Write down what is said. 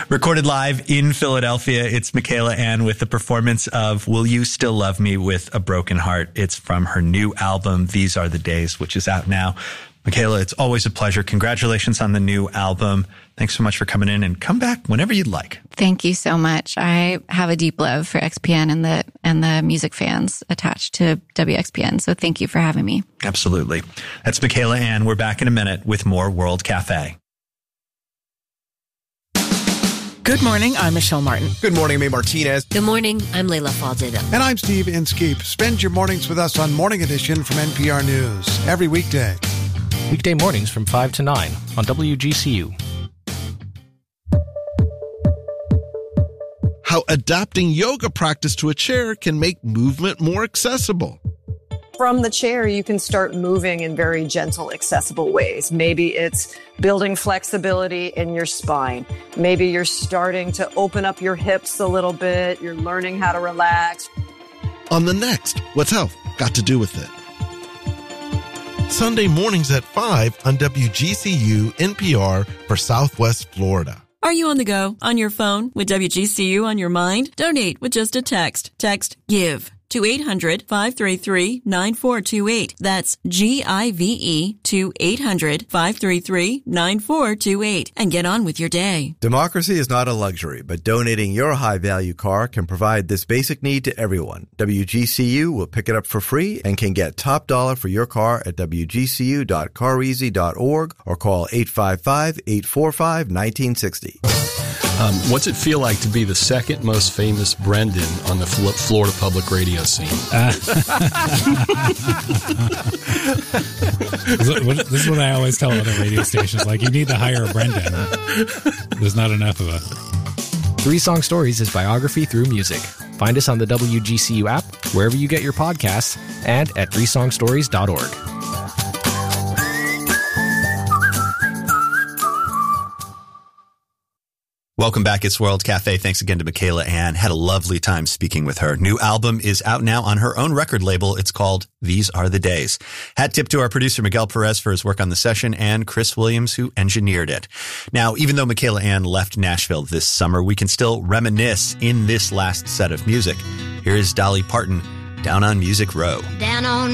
Recorded live in Philadelphia, it's Michaela Anne with the performance of Will You Still Love Me with a Broken Heart. It's from her new album, These Are the Days, which is out now. Michaela, it's always a pleasure. Congratulations on the new album. Thanks so much for coming in, and come back whenever you'd like. Thank you so much. I have a deep love for XPN and the music fans attached to WXPN. So thank you for having me. Absolutely. That's Michaela Anne. We're back in a minute with more World Cafe. Good morning, I'm Michelle Martin. Good morning, May Martinez. Good morning, I'm Leila Fadida. And I'm Steve Inskeep. Spend your mornings with us on Morning Edition from NPR News every weekday. Weekday mornings from 5 to 9 on WGCU. How adapting yoga practice to a chair can make movement more accessible. From the chair, you can start moving in very gentle, accessible ways. Maybe it's building flexibility in your spine. Maybe you're starting to open up your hips a little bit. You're learning how to relax. On the next What's Health Got to Do with It? Sunday mornings at 5 on WGCU NPR for Southwest Florida. Are you on the go, on your phone, with WGCU on your mind? Donate with just a text. Text GIVE to 800-533-9428. That's GIVE to 800-533-9428. And get on with your day. Democracy is not a luxury, but donating your high-value car can provide this basic need to everyone. WGCU will pick it up for free and can get top dollar for your car at wgcu.careasy.org or call 855-845-1960. What's it feel like to be the second most famous Brendan on the Florida public radio scene? This is what I always tell other radio stations. Like, you need to hire a Brendan. There's not enough of us. 3 Song Stories is biography through music. Find us on the WGCU app, wherever you get your podcasts, and at 3songstories.org. Welcome back. It's World Cafe. Thanks again to Michaela Anne. Had a lovely time speaking with her. New album is out now on her own record label. It's called These Are the Days. Hat tip to our producer, Miguel Perez, for his work on the session, and Chris Williams, who engineered it. Now, even though Michaela Anne left Nashville this summer, we can still reminisce in this last set of music. Here is Dolly Parton, Down on Music Row. Down on